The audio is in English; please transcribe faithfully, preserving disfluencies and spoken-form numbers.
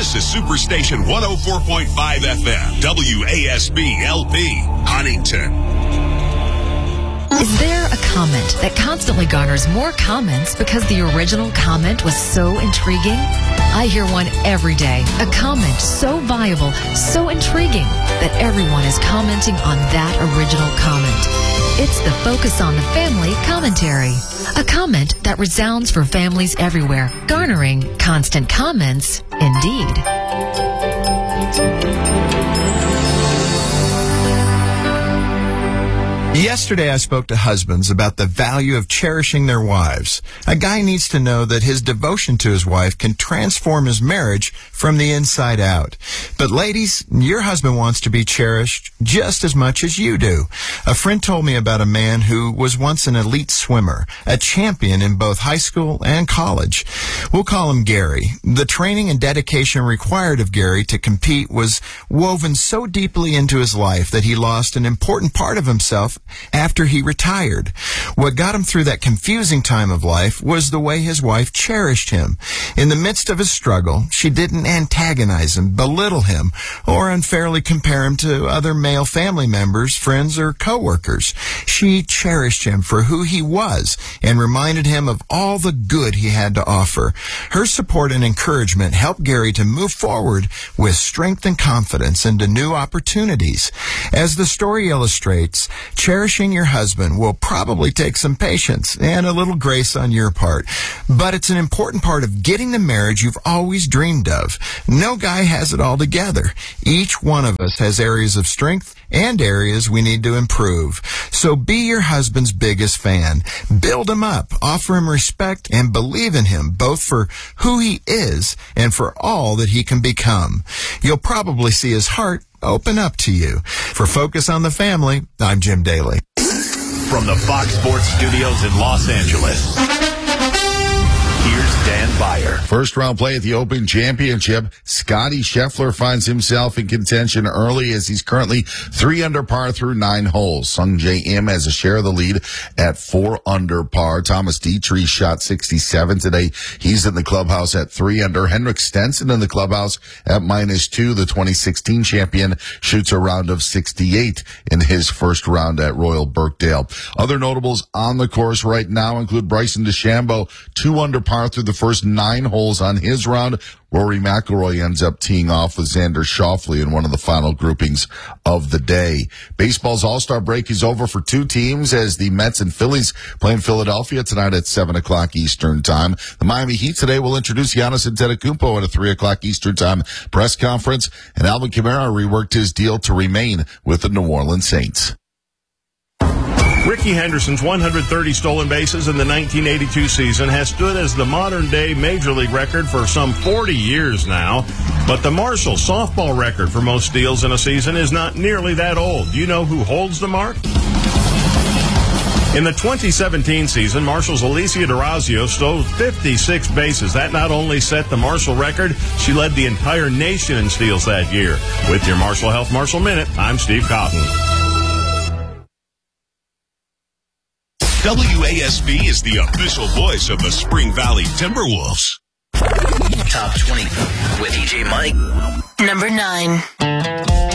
This is Superstation one oh four point five F M, W A S B L P, Huntington. Is there a comment that constantly garners more comments because the original comment was so intriguing? I hear one every day. A comment so viable, so intriguing, that everyone is commenting on that original comment. It's the Focus on the Family commentary. A comment that resounds for families everywhere, garnering constant comments indeed. Yesterday, I spoke to husbands about the value of cherishing their wives. A guy needs to know that his devotion to his wife can transform his marriage from the inside out. But ladies, your husband wants to be cherished just as much as you do. A friend told me about a man who was once an elite swimmer, a champion in both high school and college. We'll call him Gary. The training and dedication required of Gary to compete was woven so deeply into his life that he lost an important part of himself after he retired. What got him through that confusing time of life was the way his wife cherished him. In the midst of his struggle, she didn't antagonize him, belittle him, or unfairly compare him to other male family members, friends, or coworkers. She cherished him for who he was and reminded him of all the good he had to offer. Her support and encouragement helped Gary to move forward with strength and confidence into new opportunities. As the story illustrates, cherishing your husband will probably take some patience and a little grace on your part, but it's an important part of getting the marriage you've always dreamed of. No guy has it all together. Each one of us has areas of strength and areas we need to improve. So be your husband's biggest fan. Build him up, offer him respect, and believe in him, both for who he is and for all that he can become. You'll probably see his heart open up to you. For Focus on the Family, I'm Jim Daly. From the Fox Sports Studios in Los Angeles, here's Dan Beyer. First round play at the Open Championship. Scotty Scheffler finds himself in contention early as he's currently three under par through nine holes. Sung Jae Im has a share of the lead at four under par. Thomas Dietrich shot sixty-seven today. He's in the clubhouse at three under. Henrik Stenson in the clubhouse at minus two. The twenty sixteen champion shoots a round of sixty-eight in his first round at Royal Birkdale. Other notables on the course right now include Bryson DeChambeau, two under par through the first nine holes on his round. Rory McIlroy ends up teeing off with Xander Schauffele in one of the final groupings of the day. Baseball's All-Star break is over for two teams as the Mets and Phillies play in Philadelphia tonight at seven o'clock Eastern Time. The Miami Heat today will introduce Giannis Antetokounmpo at a three o'clock Eastern Time press conference, and Alvin Kamara reworked his deal to remain with the New Orleans Saints. Rickey Henderson's one hundred thirty stolen bases in the nineteen eighty-two season has stood as the modern-day Major League record for some forty years now. But the Marshall softball record for most steals in a season is not nearly that old. Do you know who holds the mark? In the twenty seventeen season, Marshall's Alicia DeRazio stole fifty-six bases. That not only set the Marshall record, she led the entire nation in steals that year. With your Marshall Health Marshall Minute, I'm Steve Cotton. W A S B is the official voice of the Spring Valley Timberwolves. Top twenty with D J Mike. Number nine.